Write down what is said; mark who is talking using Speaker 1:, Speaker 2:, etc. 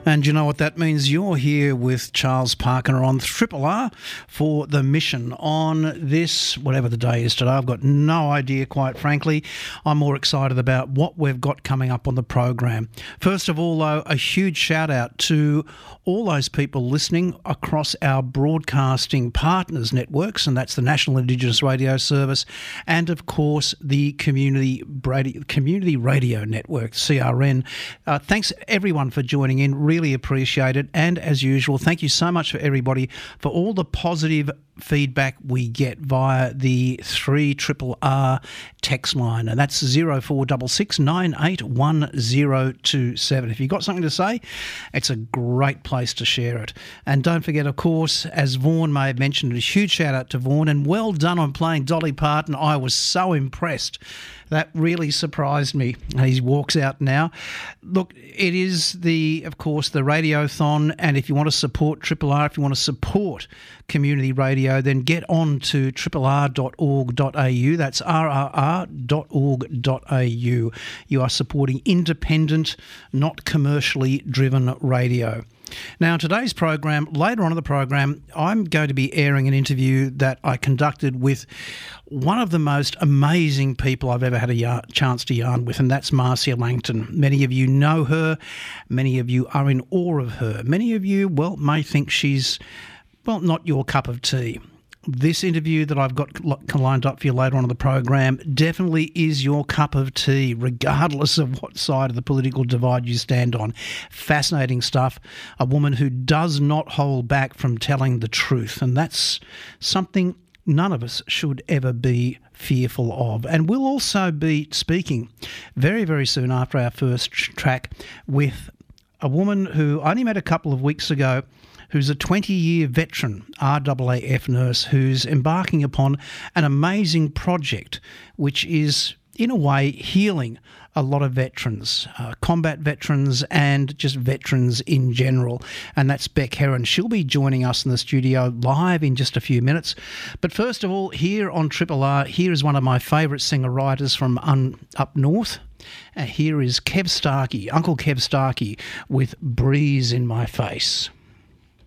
Speaker 1: And you know what that means? You're here with Charles Parker on Triple R for The Mission on this, whatever the day is today. I've got no idea, quite frankly. I'm more excited about what we've got coming up on the program. First of all, though, a huge shout out to all those people listening across our broadcasting partners networks, and that's the National Indigenous Radio Service and, of course, the Community Radio Network, CRN. Thanks, everyone, for joining in. Really appreciate it. And as usual, thank you so much for everybody for all the positive feedback we get via the 3RRR text line, and that's 0466 981027. If you've got something to say, it's a great place to share it. And don't forget, of course, as Vaughan may have mentioned, a huge shout out to Vaughan, and well done on playing Dolly Parton. I was so impressed. That really surprised me. He walks out now. Look, it is of course, the Radiothon, and if you want to support Triple R, if you want to support community radio, then get on to rrr.org.au. That's rrr.org.au. You are supporting independent, not commercially driven radio. Now, today's program, later on in the program, I'm going to be airing an interview that I conducted with one of the most amazing people I've ever had a chance to yarn with, and that's Marcia Langton. Many of you know her. Many of you are in awe of her. Many of you, may think she's, not your cup of tea. This interview that I've got lined up for you later on in the program definitely is your cup of tea, regardless of what side of the political divide you stand on. Fascinating stuff. A woman who does not hold back from telling the truth, and that's something none of us should ever be fearful of. And we'll also be speaking very, very soon after our first track with a woman who I only met a couple of weeks ago, who's a 20-year veteran RAAF nurse who's embarking upon an amazing project which is, in a way, healing a lot of veterans, combat veterans and just veterans in general, and that's Beck Heron. She'll be joining us in the studio live in just a few minutes. But first of all, here on Triple R, here is one of my favourite singer-writers from up north. Here is Kev Starkey, Uncle Kev Starkey, with Breeze in My Face.